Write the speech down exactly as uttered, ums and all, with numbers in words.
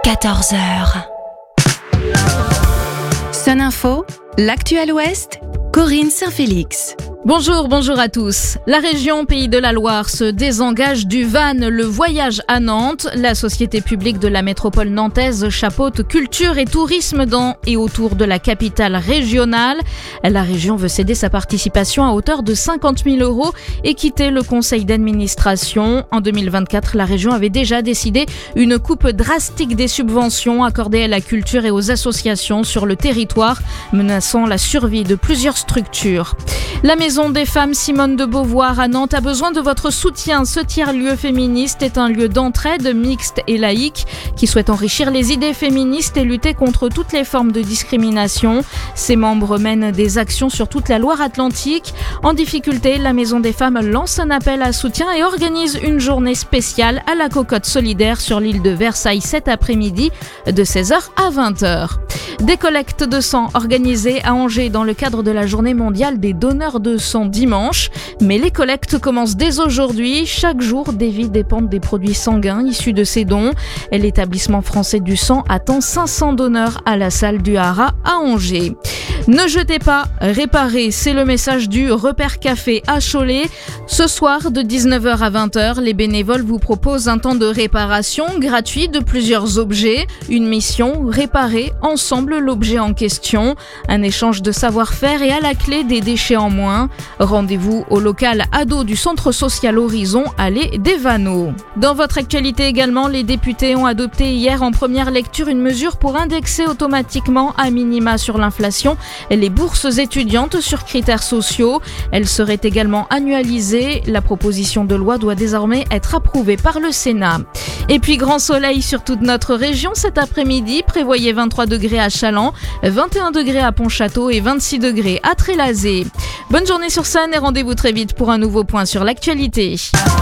quatorze heures. Sun Info, l'actuel Ouest, Corinne Saint-Félix. Bonjour, bonjour à tous. La région Pays de la Loire se désengage du van Le Voyage à Nantes. La société publique de la métropole nantaise chapeaute culture et tourisme dans et autour de la capitale régionale. La région veut céder sa participation à hauteur de cinquante mille euros et quitter le conseil d'administration. En deux mille vingt-quatre, la région avait déjà décidé une coupe drastique des subventions accordées à la culture et aux associations sur le territoire, menaçant la survie de plusieurs structures. La Maison des femmes Simone de Beauvoir à Nantes a besoin de votre soutien. Ce tiers-lieu féministe est un lieu d'entraide mixte et laïque qui souhaite enrichir les idées féministes et lutter contre toutes les formes de discrimination. Ses membres mènent des actions sur toute la Loire-Atlantique. En difficulté, la Maison des femmes lance un appel à soutien et organise une journée spéciale à la Cocotte solidaire sur l'île de Versailles cet après-midi de seize heures à vingt heures. Des collectes de sang organisées à Angers dans le cadre de la journée mondiale des donneurs de sang dimanche. Mais les collectes commencent dès aujourd'hui. Chaque jour, des vies dépendent des produits sanguins issus de ces dons. L'établissement français du sang attend cinq cents donneurs à la salle du Haras à Angers. Ne jetez pas, réparez, c'est le message du Repère Café à Cholet. Ce soir, de dix-neuf heures à vingt heures, les bénévoles vous proposent un temps de réparation gratuit de plusieurs objets. Une mission, réparer ensemble l'objet en question. Un échange de savoir-faire et à la clé des déchets en moins. Rendez-vous au local ado du Centre social Horizon, allée des Vanneaux. Dans votre actualité également, les députés ont adopté hier en première lecture une mesure pour indexer automatiquement à minima sur l'inflation les bourses étudiantes sur critères sociaux. Elles seraient également annualisées. La proposition de loi doit désormais être approuvée par le Sénat. Et puis grand soleil sur toute notre région cet après-midi. Prévoyez vingt-trois degrés à Chaland, vingt et un degrés à Pontchâteau et vingt-six degrés à Trélazé. Bonne journée sur Sun et rendez-vous très vite pour un nouveau point sur l'actualité.